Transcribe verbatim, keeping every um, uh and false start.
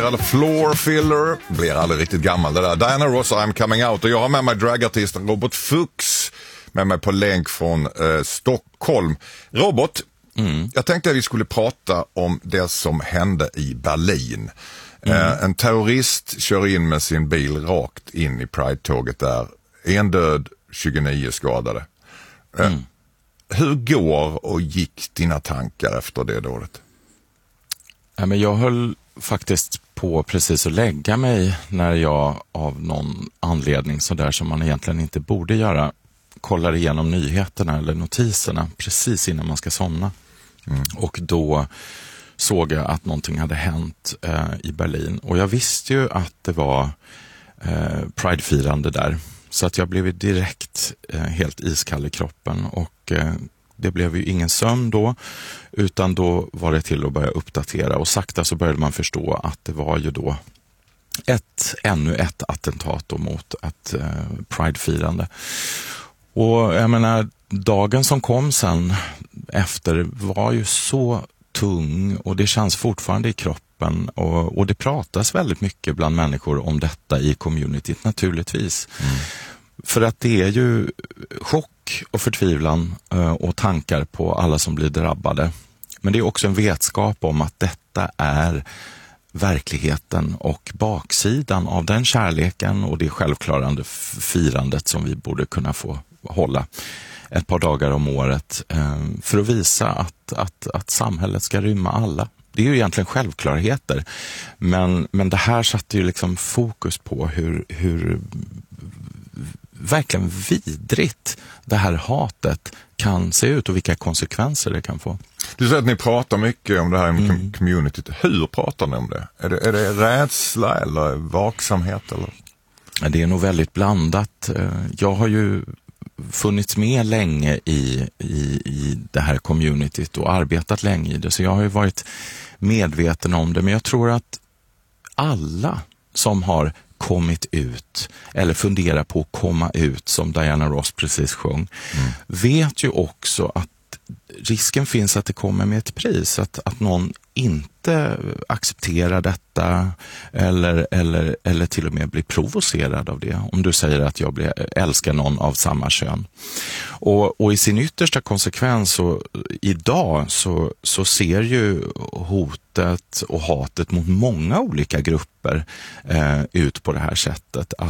producerade Floor Filler. Blir aldrig riktigt gammal det där. Diana Ross, I'm coming out. Och jag har med mig dragartisten Robert Fuchs med mig på länk från eh, Stockholm. Robert, mm. jag tänkte att vi skulle prata om det som hände i Berlin. Mm. Eh, en terrorist kör in med sin bil rakt in i Pride-tåget där. En död, tjugonio skadade. Eh, mm. Hur går och gick dina tankar efter det dådet? Ja, men jag höll faktiskt på precis att lägga mig när jag av någon anledning så där som man egentligen inte borde göra kollar igenom nyheterna eller notiserna precis innan man ska somna. Mm. Och då såg jag att någonting hade hänt eh, i Berlin. Och jag visste ju att det var eh, Pride-firande där. Så att jag blev direkt eh, helt iskall i kroppen. Och eh, det blev ju ingen sömn då. Utan då var det till att börja uppdatera. Och sakta så började man förstå att det var ju då ett, ännu ett attentat då mot ett eh, Pride-firande. Och jag menar, dagen som kom sen efter var ju så tung och det känns fortfarande i kroppen och, och det pratas väldigt mycket bland människor om detta i communityt naturligtvis. Mm. För att det är ju chock och förtvivlan och tankar på alla som blir drabbade. Men det är också en vetskap om att detta är verkligheten och baksidan av den kärleken och det självklarande firandet som vi borde kunna få hålla ett par dagar om året eh, för att visa att, att, att samhället ska rymma alla. Det är ju egentligen självklarheter, men, men det här satte ju liksom fokus på hur, hur verkligen vidrigt det här hatet kan se ut och vilka konsekvenser det kan få. Du säger att ni pratar mycket om det här i mm. communityt. Hur pratar ni om det? Är det, är det rädsla eller vaksamhet? Eller? Det är nog väldigt blandat. Jag har ju funnits med länge i, i, i det här communityt och arbetat länge i det. Så jag har ju varit medveten om det. Men jag tror att alla som har kommit ut eller funderar på att komma ut som Diana Ross precis sjöng mm. vet ju också att risken finns att det kommer med ett pris. Att, att någon inte accepterar detta eller, eller, eller till och med blir provocerad av det. Om du säger att jag blir, älskar någon av samma kön. Och, och i sin yttersta konsekvens så idag så, så ser ju hotet och hatet mot många olika grupper eh, ut på det här sättet. Att